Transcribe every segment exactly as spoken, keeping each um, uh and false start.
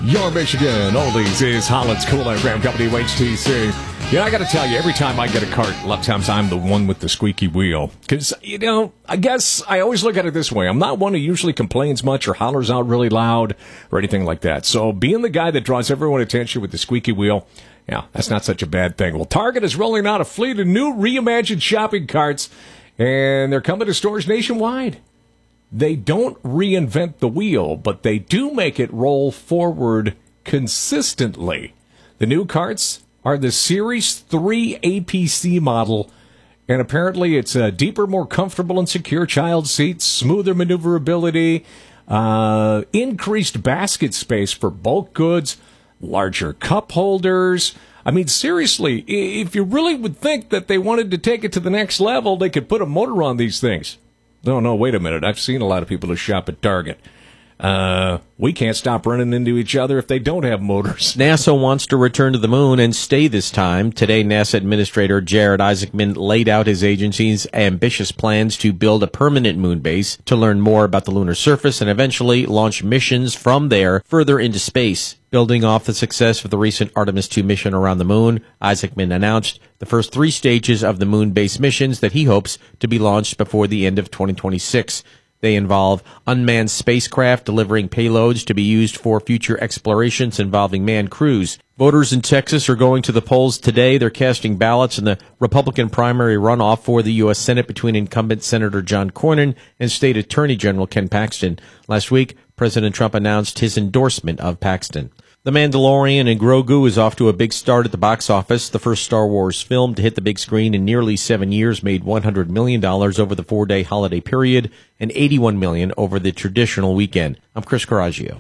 Your Michigan Oldies is Holland's Cool F M Company, H T C. Yeah, I got to tell you, every time I get a cart, a lot of times I'm the one with the squeaky wheel. Because, you know, I guess I always look at it this way. I'm not one who usually complains much or hollers out really loud or anything like that. So being the guy that draws everyone's attention with the squeaky wheel, yeah, that's not such a bad thing. Well, Target is rolling out a fleet of new reimagined shopping carts, and they're coming to stores nationwide. They don't reinvent the wheel, but they do make it roll forward consistently. The new carts are the Series three A P C model, and apparently it's a deeper, more comfortable and secure child seats, smoother maneuverability, uh, increased basket space for bulk goods, larger cup holders. I mean, seriously, if you really would think that they wanted to take it to the next level, they could put a motor on these things. No, no, wait a minute. I've seen a lot of people who shop at Target. Uh, we can't stop running into each other if they don't have motors. NASA wants to return to the moon and stay this time. Today, NASA Administrator Jared Isaacman laid out his agency's ambitious plans to build a permanent moon base to learn more about the lunar surface and eventually launch missions from there further into space. Building off the success of the recent Artemis two mission around the moon, Isaacman announced the first three stages of the moon base missions that he hopes to be launched before the end of twenty twenty-six. They involve unmanned spacecraft delivering payloads to be used for future explorations involving manned crews. Voters in Texas are going to the polls today. They're casting ballots in the Republican primary runoff for the U S Senate between incumbent Senator John Cornyn and State Attorney General Ken Paxton. Last week, President Trump announced his endorsement of Paxton. The Mandalorian and Grogu is off to a big start at the box office. The first Star Wars film to hit the big screen in nearly seven years made one hundred million dollars over the four-day holiday period and eighty-one million dollars over the traditional weekend. I'm Chris Coraggio.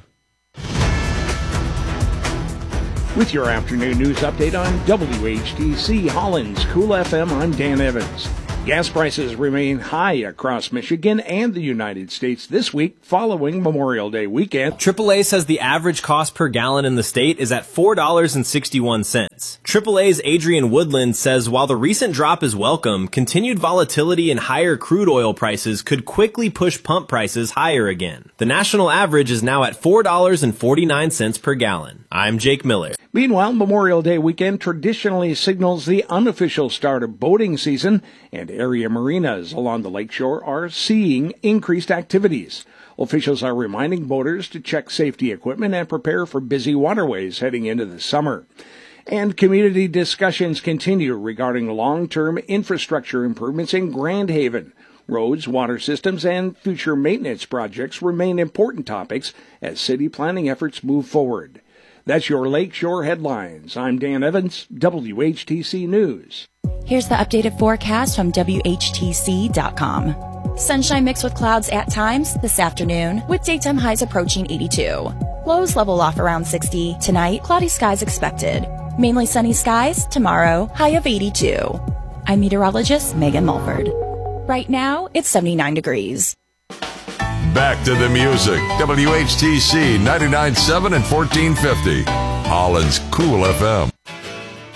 With your afternoon news update on W H T C Holland's Cool F M, I'm Dan Evans. Gas prices remain high across Michigan and the United States this week following Memorial Day weekend. triple A says the average cost per gallon in the state is at four dollars and sixty-one cents. triple A's Adrian Woodland says while the recent drop is welcome, continued volatility and higher crude oil prices could quickly push pump prices higher again. The national average is now at four dollars and forty-nine cents per gallon. I'm Jake Miller. Meanwhile, Memorial Day weekend traditionally signals the unofficial start of boating season, and area marinas along the lakeshore are seeing increased activities. Officials are reminding boaters to check safety equipment and prepare for busy waterways heading into the summer. And community discussions continue regarding long-term infrastructure improvements in Grand Haven. Roads, water systems, and future maintenance projects remain important topics as city planning efforts move forward. That's your Lakeshore headlines. I'm Dan Evans, W H T C News. Here's the updated forecast from W H T C dot com. Sunshine mixed with clouds at times this afternoon, with daytime highs approaching eighty-two. Lows level off around sixty. Tonight, cloudy skies expected. Mainly sunny skies tomorrow, high of eighty-two. I'm meteorologist Megan Mulford. Right now, it's seventy-nine degrees. Back to the music. W H T C ninety-nine point seven and fourteen fifty. Holland's Cool F M.